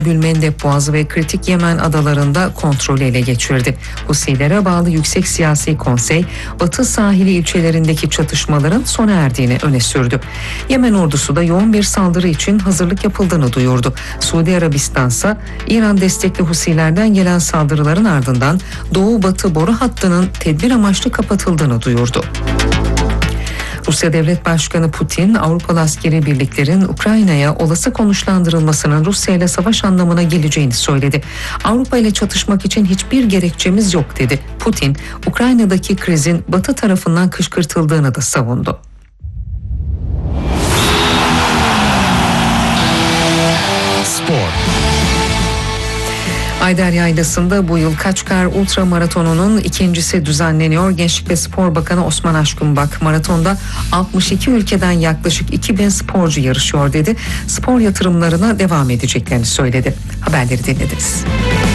Gülmendeb Boğazı ve kritik Yemen adalarında kontrolü ele geçirdi. Husilere bağlı Yüksek Siyasi Konsey, Batı sahili ilçelerindeki çatışmaların sona erdiğini öne sürdü. Yemen ordusu da yoğun bir saldırı için hazırlık yapıldığını duyurdu. Suudi Arabistan ise İran destekli Husilerden gelen saldırıların ardından Doğu-Batı boru hattının tedbir amaçlı kapatıldığını duyurdu. Rusya Devlet Başkanı Putin, Avrupalı askeri birliklerin Ukrayna'ya olası konuşlandırılmasının Rusya ile savaş anlamına geleceğini söyledi. Avrupa ile çatışmak için hiçbir gerekçemiz yok dedi. Putin, Ukrayna'daki krizin Batı tarafından kışkırtıldığını da savundu. Spor. Ayder Yaylası'nda bu yıl Kaçkar Ultra Maratonu'nun ikincisi düzenleniyor. Gençlik ve Spor Bakanı Osman Aşkınbak, maratonda 62 ülkeden yaklaşık 2000 sporcu yarışıyor dedi. Spor yatırımlarına devam edeceklerini söyledi. Haberleri dinlediniz.